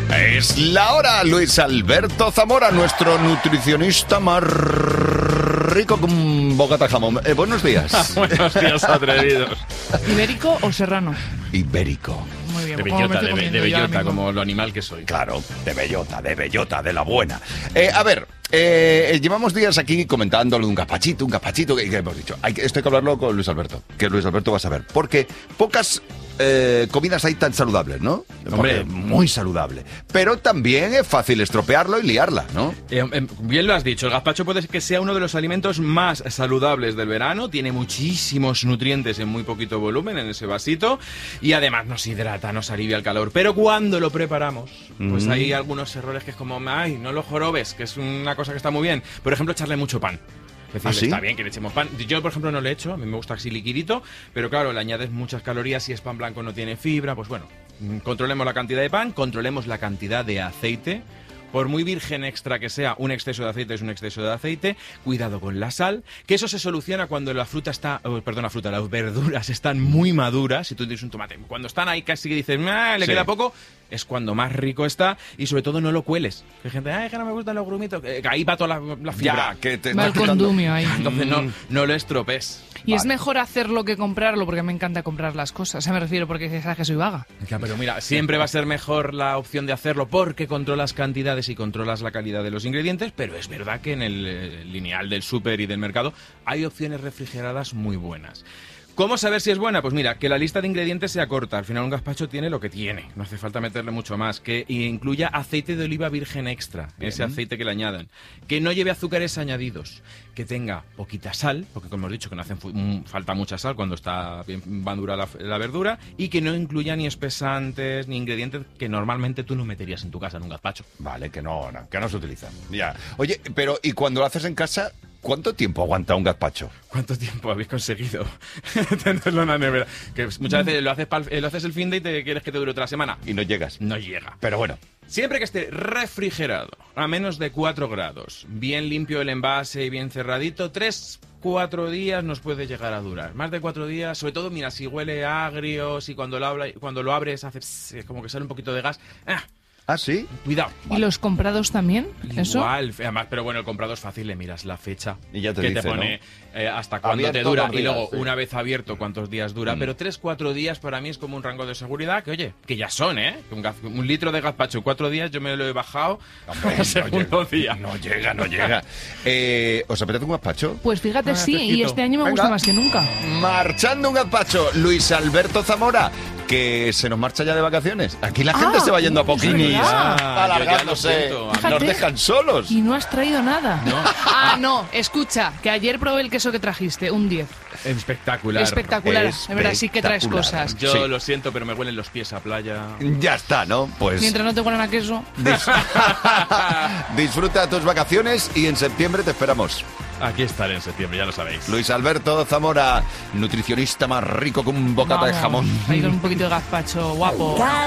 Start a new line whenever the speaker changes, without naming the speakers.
Es la hora, Luis Alberto Zamora, nuestro nutricionista más rico con bocata de jamón. Buenos días.
Buenos días, atrevidos.
¿Ibérico o serrano?
Ibérico.
Muy bien.
De
¿cómo me
bellota,
estoy comiendo
de
yo
bellota,
ahora mismo?
como lo animal que soy.
Claro, de bellota, de la buena. A ver, llevamos días aquí comentándolo de un gazpachito que hemos dicho. Esto hay que hablarlo con Luis Alberto, que Luis Alberto va a saber. Porque pocas comidas hay tan saludables, ¿no?
Hombre,
muy saludable. Pero también es fácil estropearlo y liarla, ¿no?
Bien lo has dicho, el gazpacho puede que sea uno de los alimentos más saludables del verano, tiene muchísimos nutrientes en muy poquito volumen en ese vasito y además nos hidrata, nos alivia el calor. Pero cuando lo preparamos, pues hay algunos errores que es como, ay, no lo jorobes, que es una cosa que está muy bien. Por ejemplo, echarle mucho pan. Es decir,
¿Ah, sí?
está bien que le echemos pan. Yo, por ejemplo, no le echo, a mí me gusta así liquidito, pero claro, le añades muchas calorías, si es pan blanco no tiene fibra, pues bueno, controlemos la cantidad de pan, controlemos la cantidad de aceite. Por muy virgen extra que sea, un exceso de aceite es un exceso de aceite. Cuidado con la sal, que eso se soluciona cuando las verduras están muy maduras. Si tú tienes un tomate, cuando están ahí casi que dices, le queda poco, es cuando más rico está. Y sobre todo no lo cueles. Que hay gente, que no me gustan los grumitos. Ahí va toda la fibra.
Ya, que te
Va el
está quitando.
condumio ahí.
Entonces no lo estropees.
Y es mejor hacerlo que comprarlo, porque me encanta comprar las cosas. O sea, me refiero porque sabes que soy vaga.
Ya, pero mira, siempre va a ser mejor la opción de hacerlo porque controlas cantidades y controlas la calidad de los ingredientes, pero es verdad que en el lineal del súper y del mercado hay opciones refrigeradas muy buenas. ¿Cómo saber si es buena? Pues mira, que la lista de ingredientes sea corta. Al final un gazpacho tiene lo que tiene. No hace falta meterle mucho más. Que incluya aceite de oliva virgen extra. Bien. Ese aceite que le añadan. Que no lleve azúcares añadidos. Que tenga poquita sal, porque como hemos dicho que no hace falta mucha sal cuando está bien madura la verdura. Y que no incluya ni espesantes ni ingredientes que normalmente tú no meterías en tu casa en un gazpacho.
Vale, que no se utilizan. Ya. Oye, pero ¿y cuando lo haces en casa, cuánto tiempo aguanta un gazpacho?
¿Cuánto tiempo habéis conseguido tenerlo en la nevera? Que muchas veces lo haces el fin de y te quieres que te dure otra semana.
Y no llegas.
No llega.
Pero bueno.
Siempre que esté refrigerado a menos de 4 grados, bien limpio el envase y bien cerradito, 3-4 días nos puede llegar a durar. Más de 4 días, sobre todo, mira, si huele agrio, si cuando lo abres hace como que sale un poquito de gas.
¿Ah, sí?
Cuidado.
¿Y los comprados también? ¿Eso?
Igual, además, pero bueno, el comprado es fácil, le miras la fecha
y ya te
que
dice,
te pone hasta cuándo
abierto
te dura
días,
y luego
sí.
Una vez abierto cuántos días dura, pero 3-4 días para mí es como un rango de seguridad que, oye, que ya son, un litro de gazpacho 4 días yo me lo he bajado al segundo día.
No llega. ¿Os apetece un gazpacho?
Pues fíjate, sí,
fresquito.
y este año me gusta más que nunca.
Marchando un gazpacho, Luis Alberto Zamora, que se nos marcha ya de vacaciones. Aquí la gente se va yendo a poquinis, alargándose.
Fíjate.
Nos dejan solos.
Y no has traído nada.
No.
No, escucha, que ayer probé el queso que trajiste, un 10.
Espectacular.
Espectacular, de verdad, sí que traes
Espectacular.
cosas.
Yo
Sí.
lo siento, pero me huelen los pies a playa.
Ya está, ¿no? Pues
Mientras no te huelan a queso.
disfruta tus vacaciones y en septiembre te esperamos.
Aquí estaré en septiembre, ya lo sabéis.
Luis Alberto Zamora, nutricionista más rico que un bocata de jamón.
Ahí con un poquito de gazpacho, guapo.